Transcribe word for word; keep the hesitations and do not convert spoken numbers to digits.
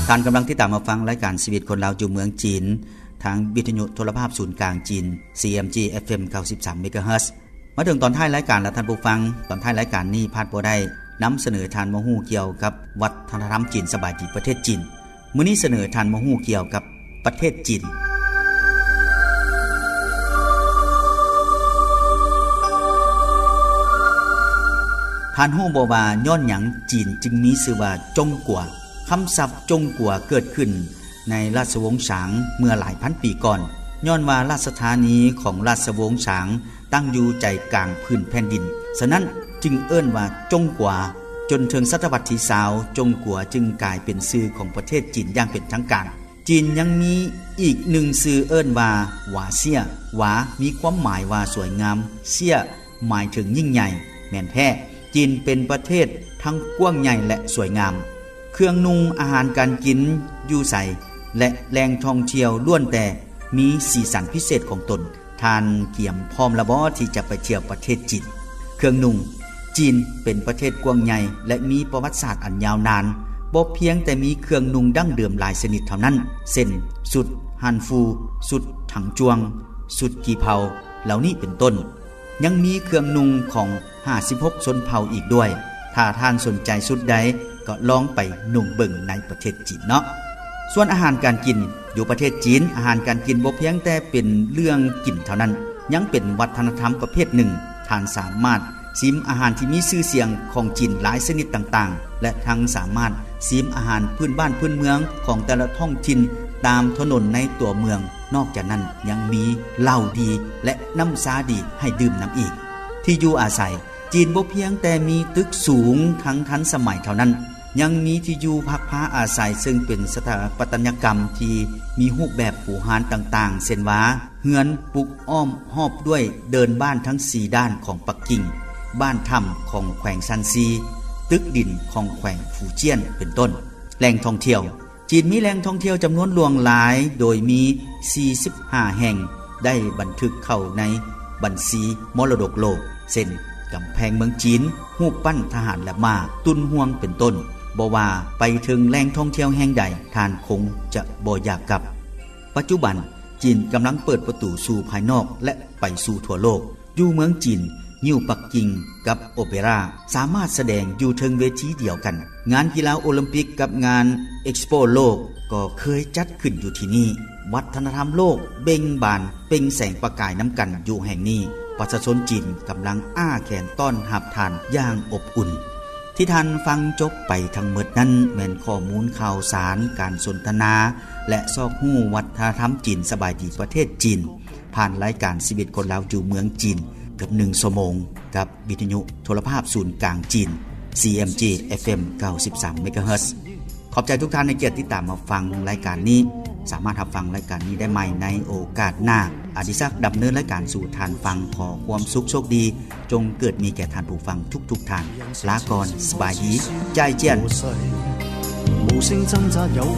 ท่านกำลังติดตามมาฟังรายการชีวิตคนลาวอยู่เมืองจีนทางวิทยุโทรภาพศูนย์กลางจีน ซี เอ็ม จี เอฟ เอ็ม เก้าสิบสาม เมกะเฮิรตซ์ มาถึงตอนท้ายรายการแล้วท่านผู้ฟังตอนท้ายรายการนี้พลาดบ่ได้นำเสนอทานมาฮู้เกี่ยวกับวัฒนธรรมจีนสบายดีประเทศจีนมื้อนี้เสนอทานมาฮู้เกี่ยวกับประเทศจีนท่านฮู้บ่ว่าย้อนหยังจีนจึงมีชื่อว่าจงกัวคำศัพท์จงกัวเกิดขึ้นในราชวงศ์ฉางเมื่อหลายพันปีก่อนย้อนว่าราชธานีของราชวงศ์ฉางตั้งอยู่ใจกลางพื้นแผ่นดินฉะนั้นจึงเอิ้นว่าจงกัวจนถึงศตวรรษที่ยี่สิบจงกัวจึงกลายเป็นชื่อของประเทศจีนอย่างเป็นทางการจีนยังมีอีกหนึ่งชื่อเอิ้นว่าหวาเซี่ยหวามีความหมายว่าสวยงามเซี่ยหมายถึงยิ่งใหญ่แม่นแท้จีนเป็นประเทศทั้งกว้างใหญ่และสวยงามเครื่องนุ่งอาหารการกินอยู่ใสและแหล่งท่องเที่ยวล้วนแต่มีสีสันพิเศษของตนทานเกี่ยมพร้อมละบ่ที่จะไปเที่ยวประเทศจีนเครื่องนุ่งจีนเป็นประเทศกว้างใหญ่และมีประวัติศาสตร์อันยาวนานบ่เพียงแต่มีเครื่องนุ่งดั้งเดิมหลายชนิดเท่านั้นเช่นสุดฮันฟูสุดถังจวงสุดกีเผาเหล่านี้เป็นต้นยังมีเครื่องนุ่งของห้าสิบหกชนเผ่าอีกด้วยถ้าท่านสนใจสุดใดก็ลองไปนุ่งเบิ่งในประเทศจีนเนาะส่วนอาหารการกินอยู่ประเทศจีนอาหารการกินบ่เพียงแต่เป็นเรื่องกินเท่านั้นยังเป็นวัฒนธรรมประเภทหนึ่งท่านสามารถชิมอาหารที่มีชื่อเสียงของจีนหลายชนิดต่างๆและทั้งสามารถชิมอาหารพื้นบ้านพื้นเมืองของแต่ละท้องถิ่นตามถนนในตัวเมืองนอกจากนั้นยังมีเหล้าดีและน้ำชาดีให้ดื่มน้ำอีกที่อยู่อาศัยจีนบ่เพียงแต่มีตึกสูงทั้งทันสมัยเท่านั้นยังมีที่อยู่พักพาอาศัยซึ่งเป็นสถาปัตยกรรมที่มีรูปแบบปูหารต่างๆเช่นว่าเฮือนปุกอ้อมรอบด้วยเดินบ้านทั้งสี่ด้านของปักกิ่งบ้านถ้ำของแขวงซันซีตึกดินของแขวงฟูเจียนเป็นต้นแหล่งท่องเที่ยวจีนมีแหล่งท่องเที่ยวจำนวนหลวงหลายโดยมีสี่สิบห้าแห่งได้บันทึกเข้าในบัญชีมรดกโลกเช่นกำแพงเมืองจีนรูปปั้นทหารและม้าตุนห่วงเป็นต้นบ่ว่าไปถึงแหล่งท่องเที่ยวแห่งใดท่านคงจะบ่อยากกลับปัจจุบันจีนกำลังเปิดประตูสู่ภายนอกและไปสู่ทั่วโลกอยู่เมืองจีนยิวปักกิ่งกับโอเปร่าสามารถแสดงอยู่เทิงเวทีเดียวกันงานกีฬาโอลิมปิกกับงานเอ็กซ์โปโลกก็เคยจัดขึ้นอยู่ที่นี่วัฒนธรรมโลกเบ่งบานเปล่งแสงประกายน้ำกันอยู่แห่งนี้ประชาชนจีนกำลังอ้าแขนต้อนรับทานอย่างอบอุ่นที่ท่านฟังจบไปทั้งหมดนั้นแม่นข้อมูลข่าวสารการสนทนาและซอกฮู้วัฒนธรรมจีนสบายดีประเทศจีนผ่านรายการชีวิตคนลาวอยู่เมืองจีนเกือบหนึ่งชั่วโมงกับวิทยุโทรภาพศูนย์กลางจีน ซี เอ็ม จี เอฟ เอ็ม เก้าสิบสาม เมกะเฮิรตซ์ ขอบใจทุกท่านในเกียรติติดตามมาฟังรายการนี้สามารถรับฟังรายการนี้ได้ใหม่ในโอกาสหน้าอดิศักดิ์ดำเนินรายการสู่ทานฟังขอความสุขโชคดีจงเกิดมีแก่ท่านผู้ฟังทุกๆท่านลาก่อนสบายดีใจเจียน